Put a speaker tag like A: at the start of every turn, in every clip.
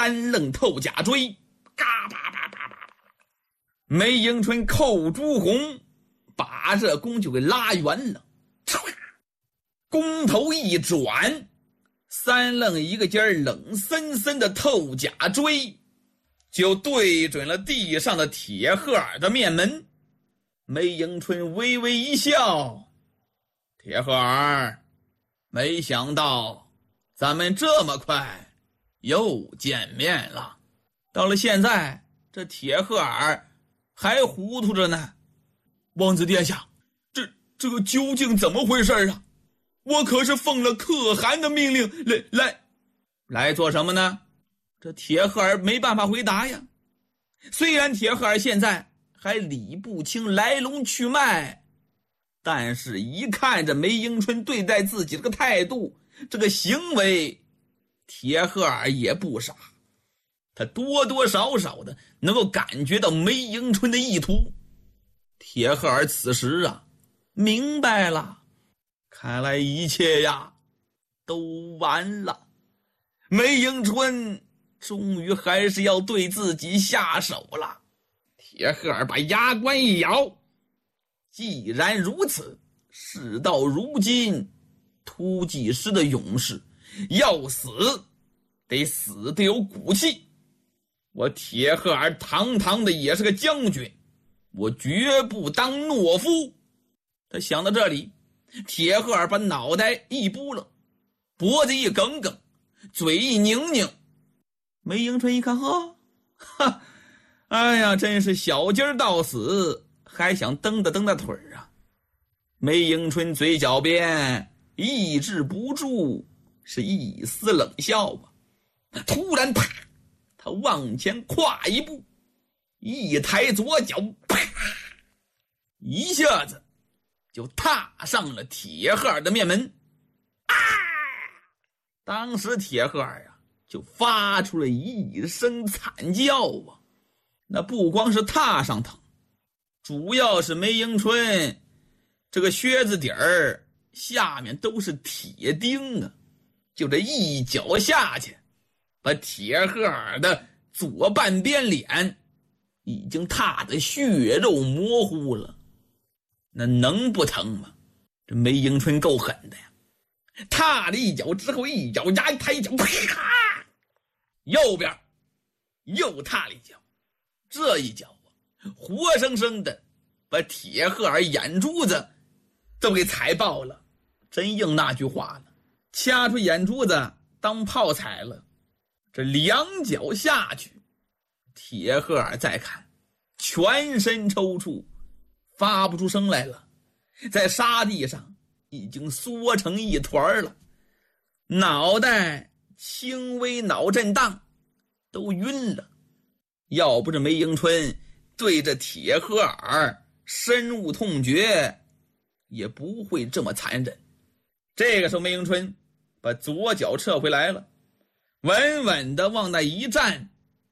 A: 三愣透甲锥，嘎巴巴巴巴，梅迎春扣朱红，把这弓就给拉圆了，弓头一转，三愣一个劲儿冷森森的透甲锥就对准了地上的铁鹤儿的面门。梅迎春微微一笑，铁鹤儿，没想到咱们这么快又见面了。到了现在，这铁鹤儿还糊涂着呢。王子殿下，这个究竟怎么回事啊？我可是奉了可汗的命令来做什么呢？这铁鹤儿没办法回答呀。虽然铁鹤儿现在还理不清来龙去脉，但是一看着梅迎春对待自己这个态度，这个行为，铁鹤儿也不傻，他多多少少的能够感觉到梅迎春的意图。铁鹤儿此时啊明白了，看来一切呀都完了。梅迎春终于还是要对自己下手了。铁鹤儿把牙关一咬，既然如此，事到如今，突骑师的勇士要死得死得有骨气。我铁鹤儿堂堂的也是个将军，我绝不当懦夫。他想到这里，铁鹤儿把脑袋一拨了，脖子一梗梗，嘴一拧拧。梅迎春一看，哈，哎呀，真是小鸡儿到死还想蹬蹬腿儿啊。梅迎春嘴角边抑制不住是一丝冷笑啊。突然啪，他往前跨一步，一抬左脚，啪，一下子就踏上了铁鹤儿的面门。啊！当时铁鹤儿啊就发出了一声惨叫啊。那不光是踏上疼，主要是梅迎春这个靴子底儿下面都是铁钉啊，就这一脚下去，把铁鹤儿的左半边脸已经踏得血肉模糊了。那能不疼吗？这梅迎春够狠的呀，踏了一脚之后，一咬牙一抬脚，啪，右边又踏了一脚。这一脚活生生的把铁鹤儿眼珠子都给踩爆了。真应那句话了，掐出眼珠子当炮踩了。这两脚下去，铁鹤儿再看，全身抽搐，发不出声来了，在沙地上已经缩成一团了，脑袋轻微脑震荡，都晕了。要不是梅迎春对着铁鹤儿深恶痛绝，也不会这么残忍。这个时候梅迎春把左脚撤回来了，稳稳地往那一站，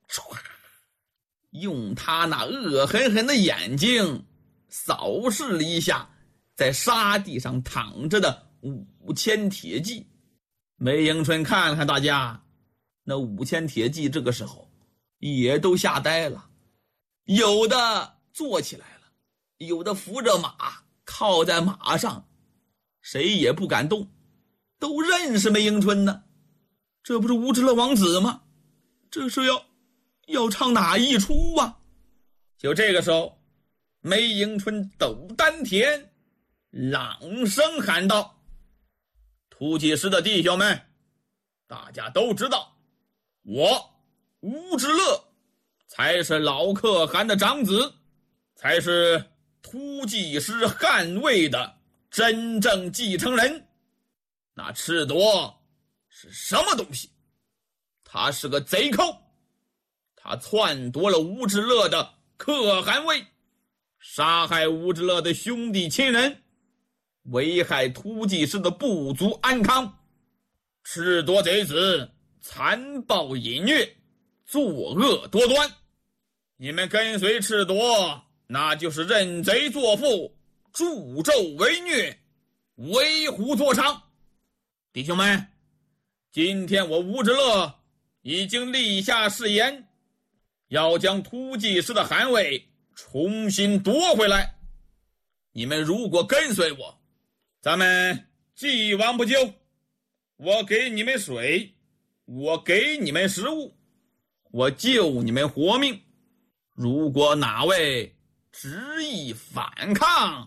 A: 用他那恶狠狠的眼睛扫视了一下在沙地上躺着的5000铁骑。梅迎春看了看大家，那5000铁骑这个时候也都吓呆了，有的坐起来了，有的扶着马靠在马上，谁也不敢动，都认识梅迎春呢。这不是乌之乐王子吗？这是要唱哪一出啊？就这个时候，梅迎春抖丹田，朗声喊道：突骑师的弟兄们，大家都知道，我乌之乐才是老可汗的长子，才是突骑师汗位的真正继承人。那赤铎是什么东西？他是个贼寇，他篡夺了乌之乐的可汗位，杀害乌之乐的兄弟亲人，危害突骑师的部族安康。赤铎贼子残暴淫虐，作恶多端，你们跟随赤铎，那就是认贼作父，助纣为虐，为虎作伥。弟兄们，今天我乌之乐已经立下誓言，要将突骑师的汗位重新夺回来。你们如果跟随我，咱们既往不咎。我给你们水，我给你们食物，我救你们活命。如果哪位执意反抗，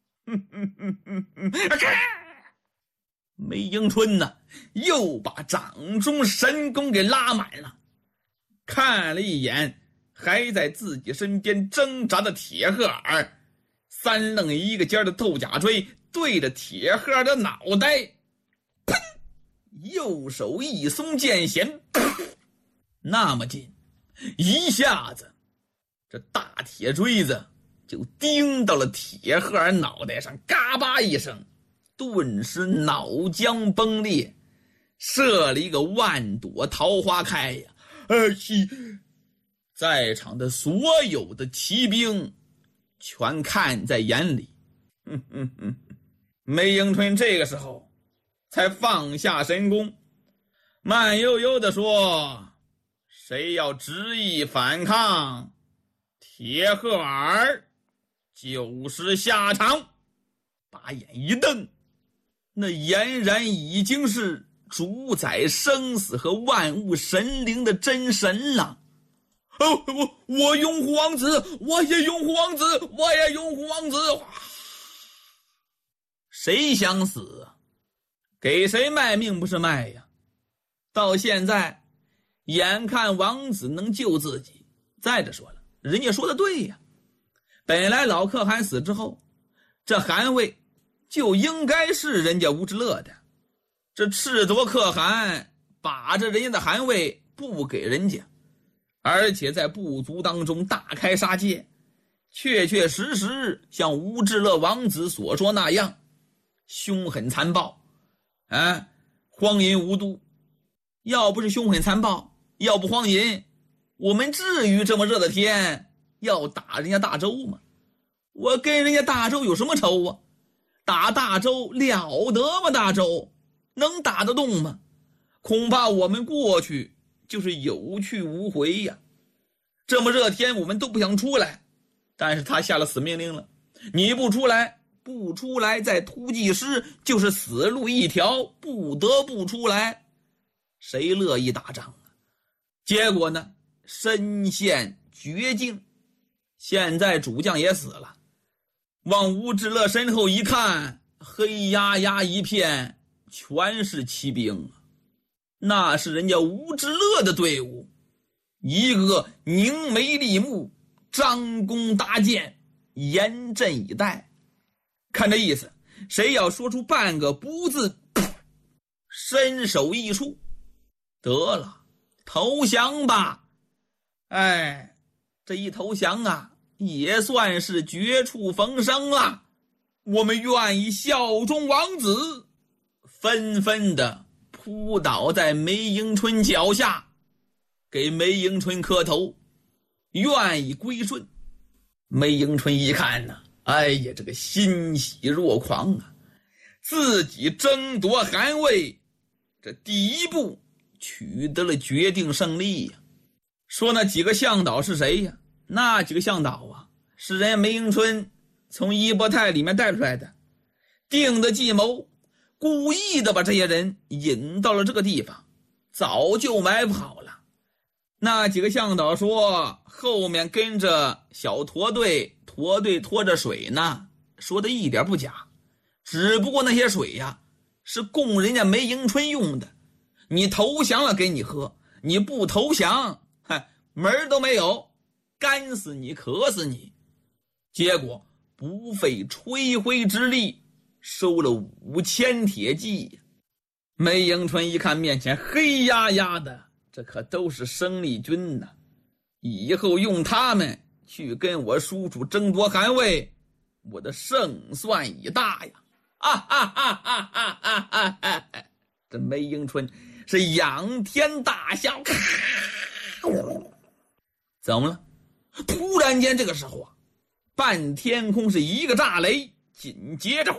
A: 梅迎春呢，又把掌中神弓给拉满了，看了一眼还在自己身边挣扎的铁鹤儿，三愣一个尖的透甲锥对着铁鹤的脑袋，砰！右手一松剑弦，那么近，一下子这大铁锥子就钉到了铁鹤儿脑袋上，嘎巴一声，顿时脑浆崩裂，射了一个万朵桃花开呀！在场的所有的骑兵全看在眼里。梅迎春这个时候才放下神弓，慢悠悠地说：谁要执意反抗，铁鹤儿就是下场。把眼一瞪，那俨然已经是主宰生死和万物神灵的真神了。我拥护王子，我也拥护王子，我也拥护王子。谁想死，给谁卖命不是卖呀？到现在，眼看王子能救自己。再者说了，人家说的对呀，本来老可汗死之后，这汗位就应该是人家乌之勒的。这赤足可汗把着人家的汗位不给人家，而且在部族当中大开杀戒，确确实实像乌之勒王子所说那样，凶狠残暴，荒淫无度。要不是凶狠残暴，要不荒淫，我们至于这么热的天要打人家大周吗？我跟人家大周有什么仇啊？打大周了得吗？大周能打得动吗？恐怕我们过去就是有去无回呀。这么热天我们都不想出来，但是他下了死命令了，你不出来在突骑师就是死路一条，不得不出来。谁乐意打仗啊？结果呢，身陷绝境。现在主将也死了，往乌之勒身后一看，黑压压一片，全是骑兵，那是人家乌之勒的队伍，一个凝眉立目，张弓搭箭，严阵以待。看这意思，谁要说出半个不字，伸手一出，得了，投降吧。这一投降啊，也算是绝处逢生了。我们愿意效忠王子，纷纷的扑倒在梅迎春脚下，给梅迎春磕头，愿意归顺。梅迎春一看呢，这个欣喜若狂啊！自己争夺汗位，这第一步取得了决定胜利呀。说那几个向导是谁呀？那几个向导啊，是人家梅迎春从伊波泰里面带出来的，定的计谋，故意的把这些人引到了这个地方，早就埋伏好了。那几个向导说后面跟着小驼队，驼队拖着水呢，说的一点不假，只不过那些水呀，是供人家梅迎春用的，你投降了给你喝，你不投降门都没有，干死你渴死你。结果不费吹灰之力收了5000铁骑。梅迎春一看面前黑压压的，这可都是生力军呐，以后用他们去跟我叔叔争夺汗位，我的胜算已大呀！这梅迎春是仰天大笑，怎么了？突然间这个时候啊，半天空是一个炸雷，紧接着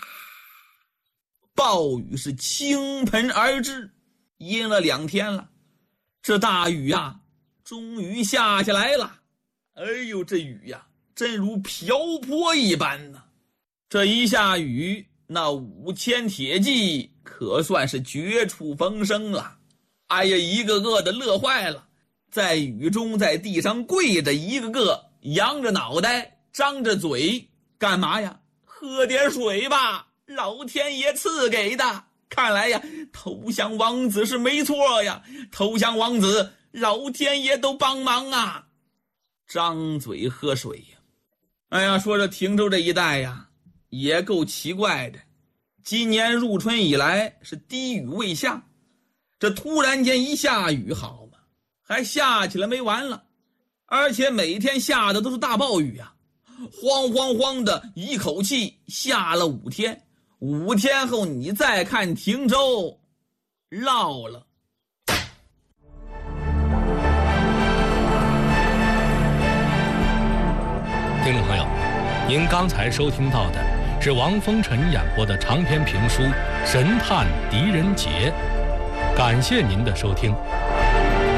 A: 暴雨是倾盆而至。阴了2天了， 这大雨呀，终于下下来了。哎呦，这雨呀，真如瓢泼一般呢。这一下雨，那5000铁骑可算是绝处逢生了。哎呀，一个个的乐坏了，在雨中在地上跪着，一个个扬着脑袋，张着嘴，干嘛呀？喝点水吧，老天爷赐给的。看来呀，投降王子是没错呀，投降王子，老天爷都帮忙啊！张嘴喝水呀。哎呀，说这亭州这一带呀，也够奇怪的。今年入春以来是滴雨未下，这突然间一下雨，好嘛，还下起来没完了，而且每天下的都是大暴雨啊，慌慌慌的一口气下了5天。5天后你再看亭州涝了。
B: 听众朋友，您刚才收听到的是王风尘演播的长篇评书《神探狄仁杰》，感谢您的收听。